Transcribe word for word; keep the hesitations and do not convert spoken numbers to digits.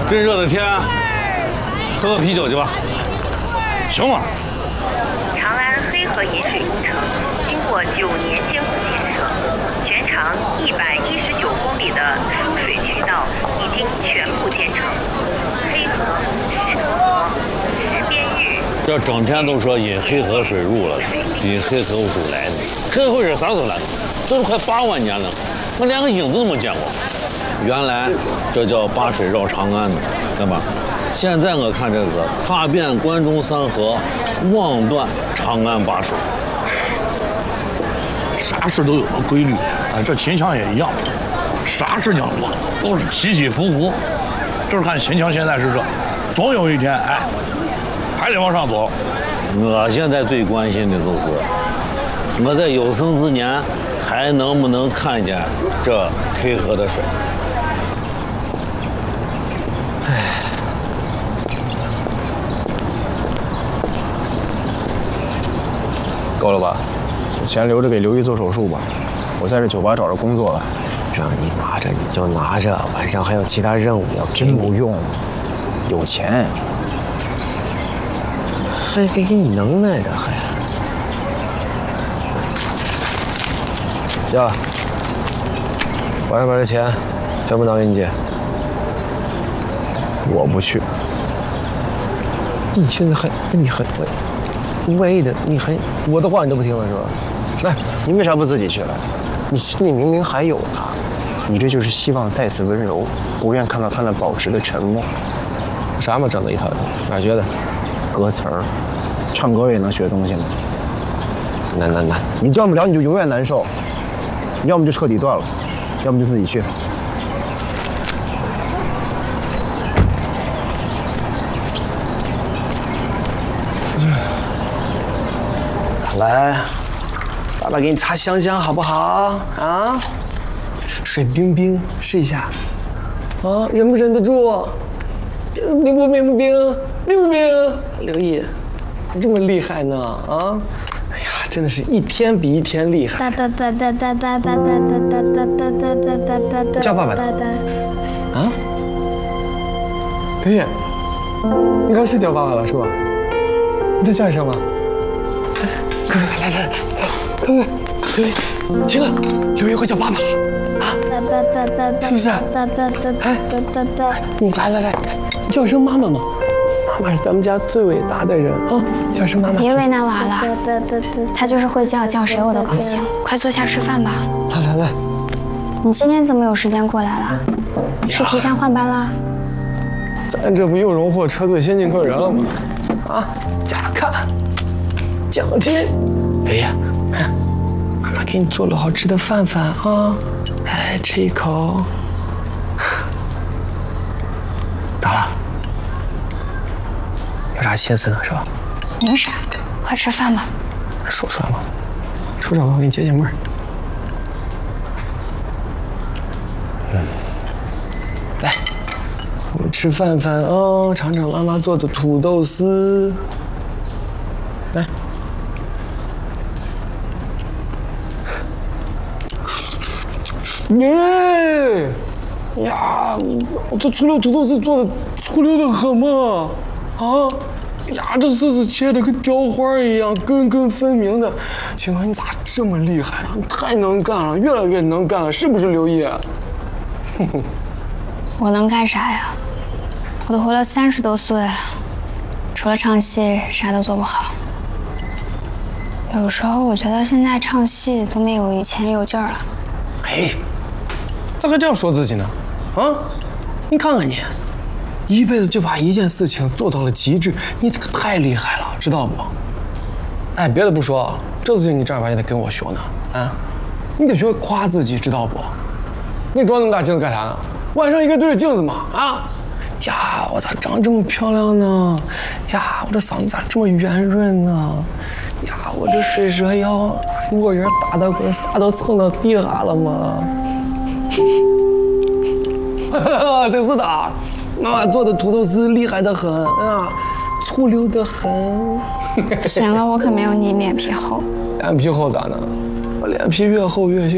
这热的天，喝个啤酒去吧。行吗？ 长安黑河引水工程经过九年艰苦建设，全长一百一十九公里的输水渠道已经全部建成。黑河、石头河、石边峪。 这整天都说引黑河水入了，引黑河水来的。黑河水啥时候来的？都是快八万年了，我连个影子都没见过。原来这叫八水绕长安呢，对吧？现在我看这是踏遍关中三河，望断长安八水。 啥事都有个规律，哎，这秦腔也一样，啥事情都是起起伏伏。就是看秦腔现在是这，总有一天，哎，还得往上走。 我现在最关心的就是，我在有生之年还能不能看见这黑河的水。 够了吧？钱留着给刘姨做手术吧。我在这酒吧找着工作了。 让你拿着你就拿着，晚上还有其他任务要给真不用，有钱。 还给给你能耐的还。呀，晚上把这钱全部拿给你姐。 我不去。 你现在还你还为的你还我的话你都不听了是吧？ 来，你为啥不自己去了？你心里明明还有他，你这就是希望再次温柔，不愿看到他那保持的沉默。 啥嘛，整的一套一套，哪学的？ 歌词儿，唱歌也能学东西呢。 难难难！ 你断不了你就永远难受，要么就彻底断了，要么就自己去。来，爸爸给你擦香香好不好？啊， 水冰冰，试一下。啊，忍不忍得住？这冰不冰不冰？冰不冰？刘毅，你这么厉害呢？啊！哎呀，真的是一天比一天厉害。 爸爸爸爸爸爸爸爸爸爸爸爸爸爸。 叫爸爸的。啊？刘毅，你刚是叫爸爸了是吧？你再叫一声吧。快快来来来，快快，刘毅，行了，刘毅会叫爸爸了啊！是不是？哎，你来来来，叫声妈妈嘛，妈妈是咱们家最伟大的人啊！叫声妈妈。 别为难娃了，他就是会叫，叫谁我都高兴。快坐下吃饭吧。 来来来， 你今天怎么有时间过来了？是提前换班了？ 咱这不又荣获车队先进客人了吗？啊，家看。奖金，刘毅，妈妈给你做了好吃的饭饭啊，来吃一口。咋了？有啥心思呢是吧？ 没啥，快吃饭吧。 说出来嘛，说出来我给你解解闷儿。嗯，来，我们吃饭饭啊，尝尝妈妈做的土豆丝。来。耶！呀，这醋溜土豆丝做的粗溜的很嘛！啊，呀，这丝丝切的跟雕花一样，根根分明的。请问你咋这么厉害了？你太能干了，越来越能干了，是不是刘毅？ 我能干啥呀？我都活了三十多岁了，除了唱戏，啥都做不好。有时候我觉得现在唱戏都没有以前有劲儿了。 哎。咋还这样说自己呢？啊，你看看你，一辈子就把一件事情做到了极致，你这个太厉害了，知道不？哎，别的不说，这事情你正儿八经得跟我学呢。啊，你得学夸自己，知道不？你装那么大镜子干啥呢？晚上一个对着镜子嘛。啊，呀，我咋长这么漂亮呢？呀，我这嗓子咋这么圆润呢？呀，我这水蛇腰，我人大的不是啥都蹭到地下了吗？真是的，妈妈做的土豆丝厉害的很啊，粗溜的很。 行了，我可没有你脸皮厚。 脸皮厚咋的？我脸皮越厚越行。